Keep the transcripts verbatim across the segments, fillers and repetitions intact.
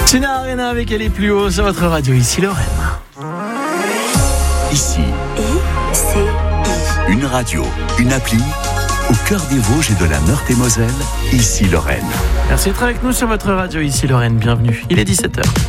Tina Arena avec Elle est plus haut sur votre radio, ici Lorraine. Ici, I C I. une radio, une appli, au cœur des Vosges et de la Meurthe-et-Moselle, ici Lorraine. Merci d'être avec nous sur votre radio, ici Lorraine, bienvenue. Il est dix-sept heures.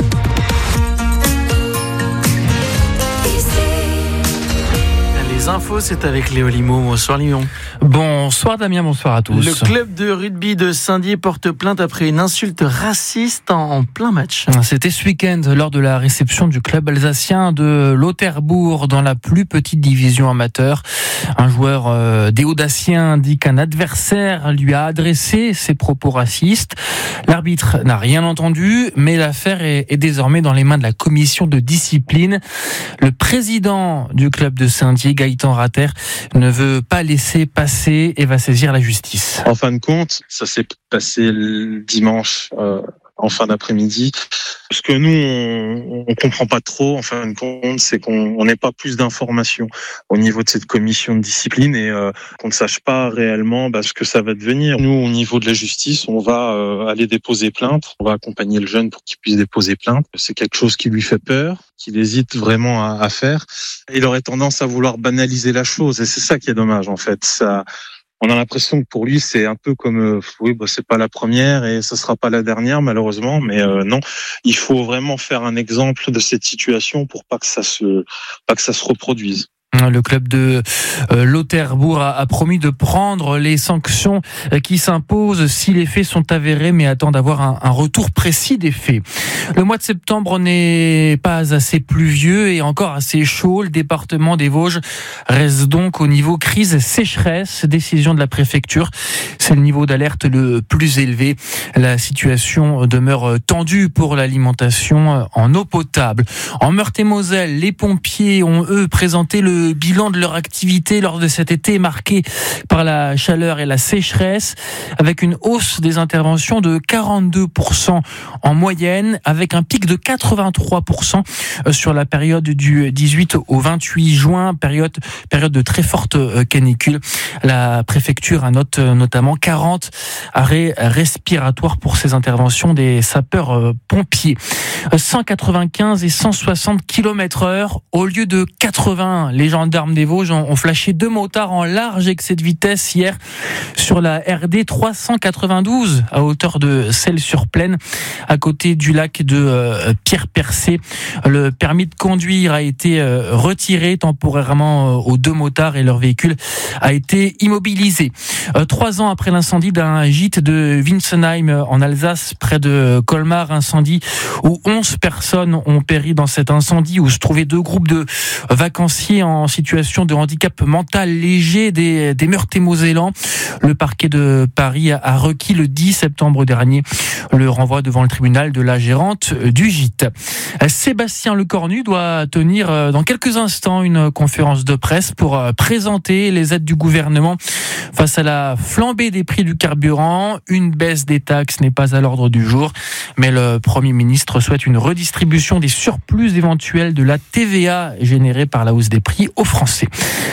Les infos, c'est avec Léo Limo. Bonsoir Lyon. Bonsoir Damien, bonsoir à tous. Le club de rugby de Saint-Dié porte plainte après une insulte raciste en, en plein match. C'était ce week-end lors de la réception du club alsacien de Lauterbourg dans la plus petite division amateur. Un joueur euh, des Audaciens dit qu'un adversaire lui a adressé ses propos racistes. L'arbitre n'a rien entendu, mais l'affaire est, est désormais dans les mains de la commission de discipline. Le président du club de Saint-Dié, Gaëtan Rater, ne veut pas laisser passer et va saisir la justice. En fin de compte, ça s'est passé le dimanche euh, en fin d'après-midi. Ce que nous, on, on comprend pas trop, en fin de compte, c'est qu'on n'ait pas plus d'informations au niveau de cette commission de discipline et euh, qu'on ne sache pas réellement bah, ce que ça va devenir. Nous, au niveau de la justice, on va euh, aller déposer plainte. On va accompagner le jeune pour qu'il puisse déposer plainte. C'est quelque chose qui lui fait peur, qu'il hésite vraiment à, à faire. Il aurait tendance à vouloir banaliser la chose et c'est ça qui est dommage, en fait. Ça... On a l'impression que pour lui, c'est un peu comme, euh, oui, bah, c'est pas la première et ce sera pas la dernière, malheureusement, mais euh, non. Il faut vraiment faire un exemple de cette situation pour pas que ça se, pas que ça se reproduise. Le club de euh, Lauterbourg a, a promis de prendre les sanctions qui s'imposent si les faits sont avérés, mais attend d'avoir un, un retour précis des faits. Le mois de septembre n'est pas assez pluvieux et encore assez chaud. Le département des Vosges reste donc au niveau crise sécheresse. Décision de la préfecture. C'est le niveau d'alerte le plus élevé. La situation demeure tendue pour l'alimentation en eau potable. En Meurthe-et-Moselle, les pompiers ont eux présenté le Le bilan de leur activité lors de cet été marqué par la chaleur et la sécheresse, avec une hausse des interventions de quarante-deux pour cent en moyenne, avec un pic de quatre-vingt-trois pour cent sur la période du dix-huit au vingt-huit juin, période, période de très forte canicule. La préfecture a note notamment quarante arrêts respiratoires pour ces interventions des sapeurs-pompiers. cent quatre-vingt-quinze et cent soixante kilomètres heure au lieu de quatre-vingts. Les gendarmes des Vosges ont flashé deux motards en large excès de vitesse hier sur la R D trois cent quatre-vingt-douze à hauteur de Celles-sur-Plaine, à côté du lac de euh, Pierre-Percé. Le permis de conduire a été euh, retiré temporairement euh, aux deux motards et leur véhicule a été immobilisé. Euh, trois ans après l'incendie d'un gîte de Winsenheim en Alsace, près de Colmar, incendie où onze personnes ont péri dans cet incendie où se trouvaient deux groupes de vacanciers en situation de handicap mental léger des, des Meurthe-et-Mosellans. Le parquet de Paris a, a requis le dix septembre dernier le renvoi devant le tribunal de la gérante du gîte. Sébastien Lecornu doit tenir dans quelques instants une conférence de presse pour présenter les aides du gouvernement face à la flambée des prix du carburant. Une baisse des taxes n'est pas à l'ordre du jour, mais le Premier ministre souhaite une redistribution des surplus éventuels de la T V A générée par la hausse des prix aux Français.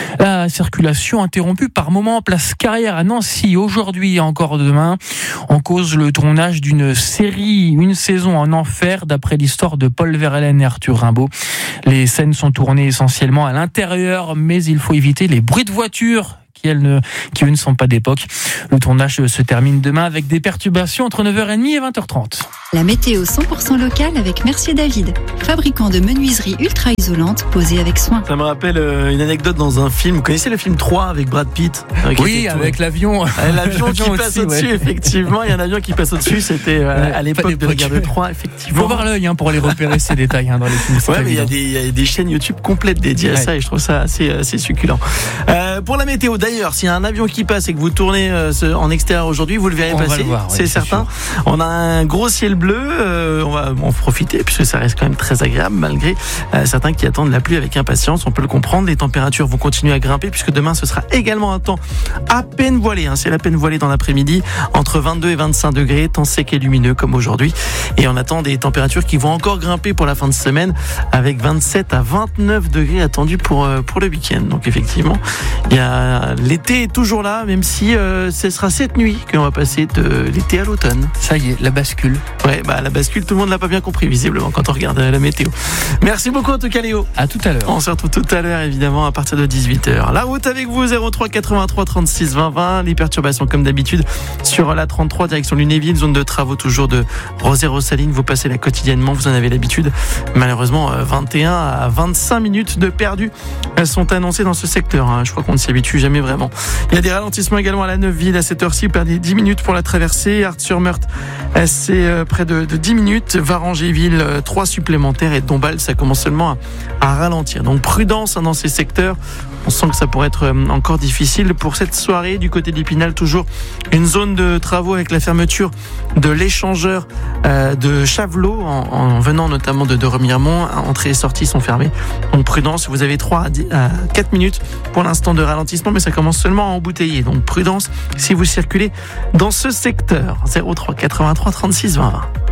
La circulation interrompue par moment place Carrière à Nancy aujourd'hui et encore demain en cause le tournage d'une série Une saison en enfer d'après l'histoire de Paul Verlaine et Arthur Rimbaud. Les scènes sont tournées essentiellement à l'intérieur, mais il faut éviter les bruits de voitures qui, elles ne, qui eux ne sont pas d'époque. Le tournage se termine demain avec des perturbations entre neuf heures trente et vingt heures trente. La météo cent pour cent locale avec Mercier David, fabricant de menuiseries ultra isolantes posées avec soin. Ça me rappelle euh, une anecdote dans un film. Vous connaissez le film trois avec Brad Pitt? Avec Oui, avec l'avion. Ah, l'avion qui l'avion passe aussi, au-dessus, ouais. effectivement. Il y a un avion qui passe au-dessus. C'était euh, Ouais, à l'époque de la guerre de Troie, Il effectivement. faut voir l'œil hein, pour aller repérer ces détails hein, dans les films. Ouais, mais il y, a des, il y a des chaînes YouTube complètes dédiées ouais. à ça et je trouve ça assez, assez succulent. Euh, pour la météo, d'ailleurs, s'il y a un avion qui passe et que vous tournez euh, en extérieur aujourd'hui, vous le verrez On va passer, le voir, ouais, c'est, c'est certain. sûr. On a un gros ciel bleu, euh, on va en profiter puisque ça reste quand même très agréable malgré euh, certains qui attendent la pluie avec impatience. On peut le comprendre. Les températures vont continuer à grimper puisque demain ce sera également un temps à peine voilé. Hein, c'est à peine voilé dans l'après-midi, entre vingt-deux et vingt-cinq degrés, temps sec et lumineux comme aujourd'hui. Et on attend des températures qui vont encore grimper pour la fin de semaine avec vingt-sept à vingt-neuf degrés attendus pour euh, pour le week-end. Donc effectivement, Il y a l'été est toujours là, même si euh, ce sera cette nuit qu'on va passer de l'été à l'automne. Ça y est, la bascule. Ouais, bah la bascule, tout le monde l'a pas bien compris visiblement quand on regarde la météo. Merci beaucoup en tout cas Léo. À tout à l'heure. On se retrouve tout à l'heure évidemment à partir de dix-huit heures. La route avec vous zéro trois quatre-vingt-trois trente-six vingt vingt. Les perturbations comme d'habitude sur la trente-trois direction Lunéville, zone de travaux toujours de Rosé-Rossaline. Vous passez là quotidiennement, vous en avez l'habitude. Malheureusement, vingt et un à vingt-cinq minutes de perdu sont annoncées dans ce secteur. Je crois qu'on ne s'y habitue jamais vraiment. Il y a des ralentissements également à la Neuveville à cette heure-ci. Vous perdez dix minutes pour la traversée. Art-sur-Meurthe, c'est près de, de dix minutes. Varangéville, trois supplémentaires. Et Dombasle, ça commence seulement à, à ralentir. Donc prudence hein, dans ces secteurs. On sent que ça pourrait être encore difficile pour cette soirée. Du côté de l'Épinal, toujours une zone de travaux avec la fermeture de l'échangeur euh, de Chavelot en, en venant notamment de, de Remiremont. Entrées et sorties sont fermées. Donc prudence, vous avez trois à quatre minutes pour l'instant de ralentissement, mais ça commence seulement à embouteiller. Donc prudence si vous circulez dans ce secteur. zéro trois quatre-vingt-trois trente-six vingt vingt.